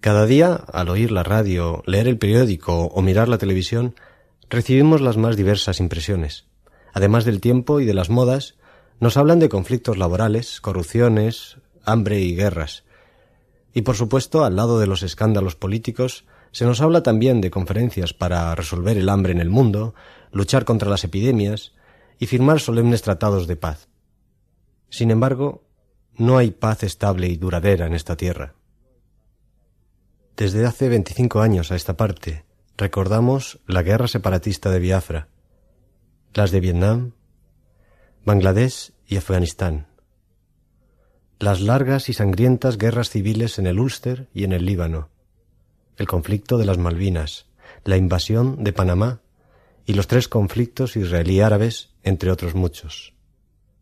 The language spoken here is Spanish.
Cada día, al oír la radio, leer el periódico o mirar la televisión, recibimos las más diversas impresiones. Además del tiempo y de las modas, nos hablan de conflictos laborales, corrupciones, hambre y guerras. Y por supuesto, al lado de los escándalos políticos, se nos habla también de conferencias para resolver el hambre en el mundo, luchar contra las epidemias y firmar solemnes tratados de paz. Sin embargo, no hay paz estable y duradera en esta tierra. Desde hace 25 años a esta parte, recordamos la guerra separatista de Biafra, las de Vietnam, Bangladesh y Afganistán, las largas y sangrientas guerras civiles en el Ulster y en el Líbano, el conflicto de las Malvinas, la invasión de Panamá y los 3 conflictos israelí-árabes, entre otros muchos.